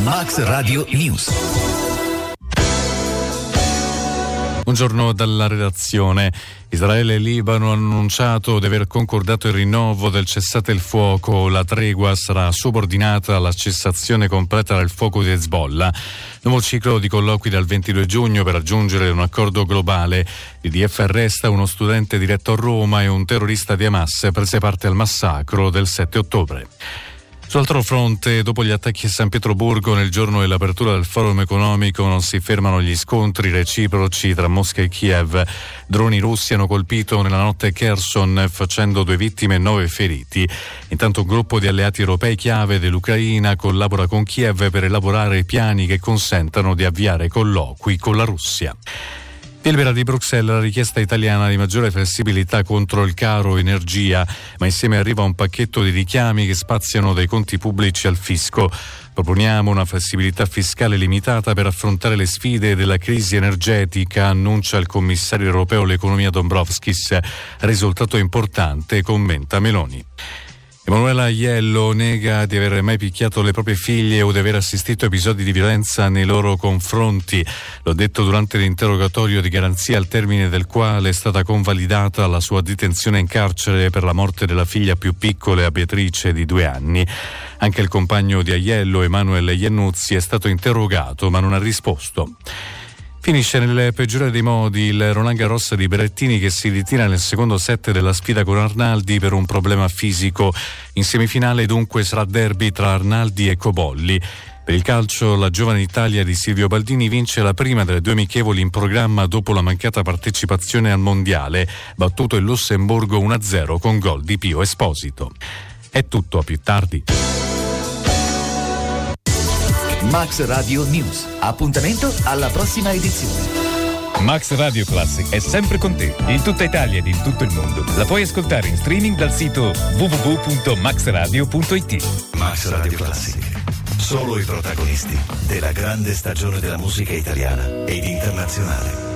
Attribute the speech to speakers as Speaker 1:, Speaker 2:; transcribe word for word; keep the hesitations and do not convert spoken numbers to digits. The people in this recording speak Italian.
Speaker 1: Max Radio News.
Speaker 2: Buongiorno dalla redazione. Israele e Libano hanno annunciato di aver concordato il rinnovo del cessate il fuoco. La tregua sarà subordinata alla cessazione completa del fuoco di Hezbollah. Nuovo ciclo di colloqui dal ventidue giugno per raggiungere un accordo globale. L'I D F arresta uno studente diretto a Roma e un terrorista di Hamas prese parte al massacro del sette ottobre. Sull'altro fronte, dopo gli attacchi a San Pietroburgo nel giorno dell'apertura del forum economico, non si fermano gli scontri reciproci tra Mosca e Kiev. Droni russi hanno colpito nella notte Kherson, facendo due vittime e nove feriti. Intanto un gruppo di alleati europei chiave dell'Ucraina collabora con Kiev per elaborare piani che consentano di avviare colloqui con la Russia. Delibera di Bruxelles la richiesta italiana di maggiore flessibilità contro il caro energia, ma insieme arriva un pacchetto di richiami che spaziano dai conti pubblici al fisco. Proponiamo una flessibilità fiscale limitata per affrontare le sfide della crisi energetica, annuncia il commissario europeo all'economia Dombrovskis. Risultato importante, commenta Meloni. Emanuela Aiello nega di aver mai picchiato le proprie figlie o di aver assistito a episodi di violenza nei loro confronti. L'ho detto durante l'interrogatorio di garanzia, al termine del quale è stata convalidata la sua detenzione in carcere per la morte della figlia più piccola, Beatrice, di due anni. Anche il compagno di Aiello, Emanuele Iannuzzi, è stato interrogato ma non ha risposto. Finisce nel peggiore dei modi il Roland Garros di Berrettini, che si ritira nel secondo set della sfida con Arnaldi per un problema fisico. In semifinale dunque sarà derby tra Arnaldi e Cobolli. Per il calcio, la giovane Italia di Silvio Baldini vince la prima delle due amichevoli in programma dopo la mancata partecipazione al Mondiale, battuto il Lussemburgo uno a zero con gol di Pio Esposito. È tutto, a più tardi.
Speaker 1: Max Radio News. Appuntamento alla prossima edizione.
Speaker 3: Max Radio Classic è sempre con te, in tutta Italia ed in tutto il mondo. La puoi ascoltare in streaming dal sito w w w punto max radio punto i t.
Speaker 1: Max Radio Classic. Solo i protagonisti della grande stagione della musica italiana ed internazionale.